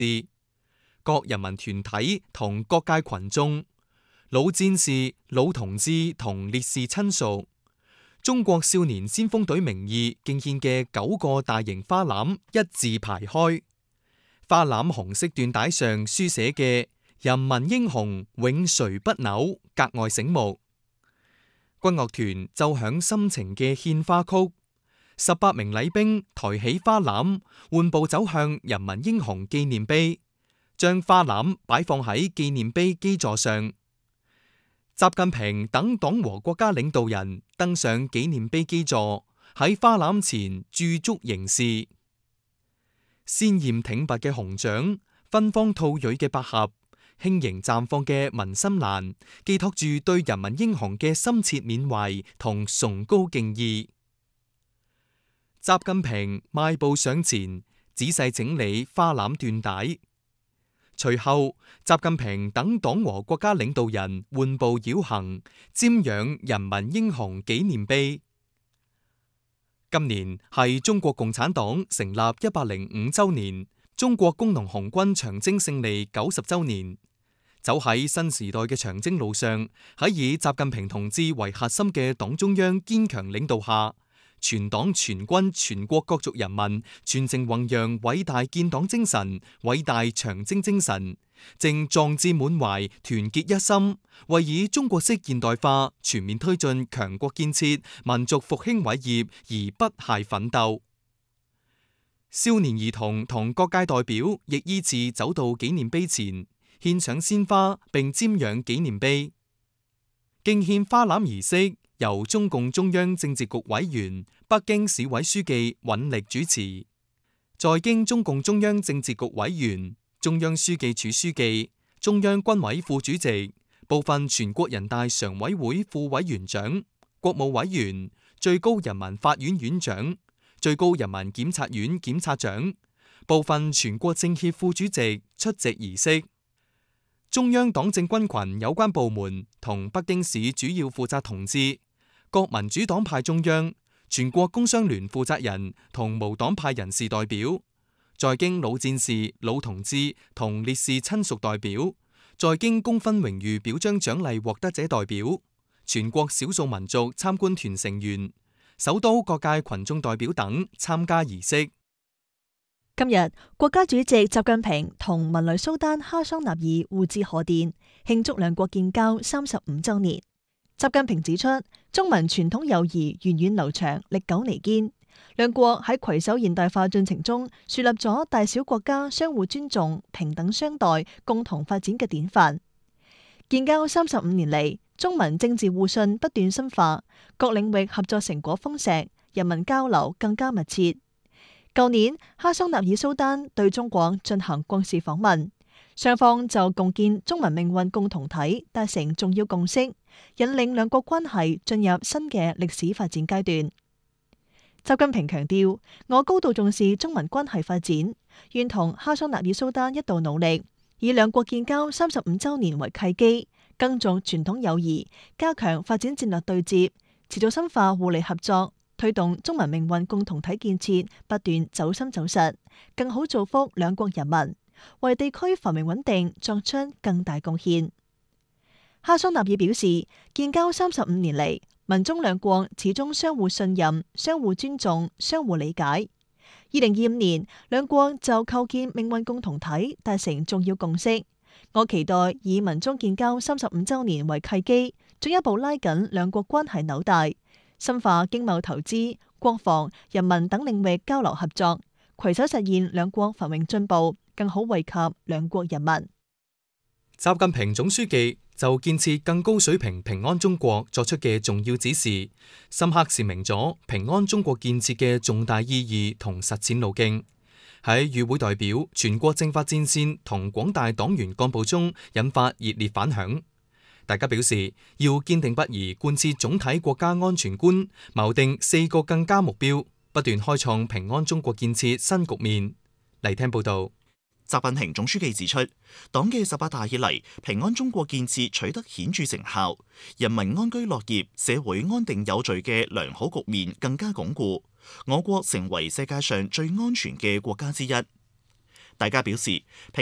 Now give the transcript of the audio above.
士、各人民團體同各界群眾、老戰士、老同志同烈士親屬、中國少年先鋒隊名義敬獻嘅9個大型花籃一字排開，花籃紅色緞帶上書寫嘅人民英雄永垂不朽格外醒目。軍樂團奏響深情嘅獻花曲，18名禮兵抬起花籃，緩步走向人民英雄紀念碑，將花籃擺放喺紀念碑基座上。習近平等黨和國家領導人登上紀念碑基座，喺花籃前駐足凝視。鮮豔挺拔嘅熊掌，芬芳吐蕊嘅百合，輕盈綻放嘅文心蘭，寄託住對人民英雄嘅深切緬懷同崇高敬意。習近平邁步上前，仔細整理花籃緞帶。隨後，習近平等黨和國家領導人緩步繞行，瞻仰人民英雄紀念碑。今年係中國共產黨成立105週年，中國工農紅軍長征勝利90週年。走喺新時代嘅長征路上，喺以習近平同志為核心嘅黨中央堅強領導下，全黨全軍全國各族人民全情弘揚偉大建黨精神、偉大長征精神，正壯志滿懷、團結一心，為以中國式現代化全面推進強國建設、民族復興偉業而不懈奮鬥。少年兒童同各界代表亦依次走到紀念碑前，獻上鮮花並瞻仰紀念碑。敬獻花籃儀式由中共中央政治局委員、北京市委書記尹力主持，在京中共中央政治局委員、中央書記處書記、中央軍委副主席、部分全國人大常委會副委員長、國務委員、最高人民法院院長、最高人民檢察院檢察長、部分全國政協副主席出席儀式。中央黨政軍群有關部門同北京市主要負責同志、各民主黨派中央、全國工商聯負責人同無黨派人士代表，在京老戰士、老同志同烈士親屬代表，在京功勳榮譽表彰獎勵獲得者代表，全國少數民族參觀團成員、首都各界群眾代表等參加儀式。 今日，國家主席習近平同文萊蘇丹哈桑納爾互致賀電，慶祝兩國建交35週年。習近平指出，中民傳統友誼源遠流長、歷久彌堅，兩國喺攜手現代化進程中樹立咗大小國家相互尊重、平等相待、共同發展嘅典範。建交35年嚟，中民政治互信不斷深化，各領域合作成果豐碩，人民交流更加密切。舊年，哈桑納爾蘇丹對中國進行國事訪問，雙方就共建中民命運共同體達成重要共識，引領兩國關係進入新嘅歷史發展階段。習近平強調，我高度重視中民關係發展，願同哈桑納爾蘇丹一道努力，以兩國建交35週年為契機，更重傳統友誼，加強發展戰略對接，持續深化互利合作，推動中民命運共同體建設不斷走深走實，更好造福兩國人民，為地區繁榮穩定作出更大貢獻。哈桑納爾表示，建交35年嚟，民中兩國始終相互信任、相互尊重、相互理解。2025年，兩國就構建命運共同體達成重要共識。我期待以民中建交35週年為契機，進一步拉緊兩國關係紐帶，深化經貿投資、國防、人民等領域交流合作，攜手實現兩國繁榮進步，更好惠及兩國人民。 習近平總書記就建設更高水平平安中國作出嘅重要指示，深刻闡明咗平安中國建設嘅重大意義同實踐路徑，喺與會代表、全國政法戰線同廣大黨員幹部中引發熱烈反響。大家表示要堅定不移貫徹總體國家安全觀，謀定4個更加目標，不斷開創平安中國建設新局面。嚟聽報道。 習近平總書記指出，黨嘅18大以嚟，平安中國建設取得顯著成效，人民安居樂業、社會安定有序嘅良好局面更加鞏固，我國成為世界上最安全嘅國家之一。 大家表示